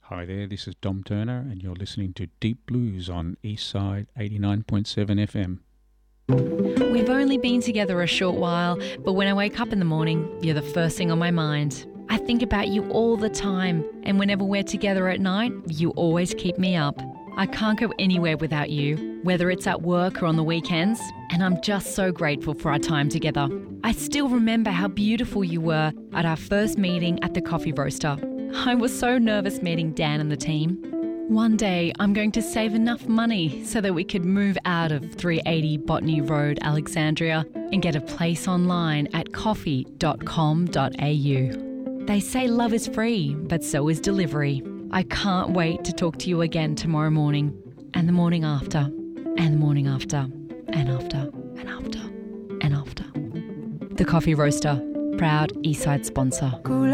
Hi there, this is Dom Turner and you're listening to Deep Blues on Eastside 89.7 FM. We've only been together a short while, but when I wake up in the morning, you're the first thing on my mind. I think about you all the time, and whenever we're together at night, you always keep me up. I can't go anywhere without you, whether it's at work or on the weekends, and I'm just so grateful for our time together. I still remember how beautiful you were at our first meeting at the Coffee Roaster. I was so nervous meeting Dan and the team. One day, I'm going to save enough money so that we could move out of 380 Botany Road, Alexandria, and get a place online at coffee.com.au. They say love is free, but so is delivery. I can't wait to talk to you again tomorrow morning, and the morning after, and the morning after, and after, and after, and after. The Coffee Roaster, proud Eastside sponsor.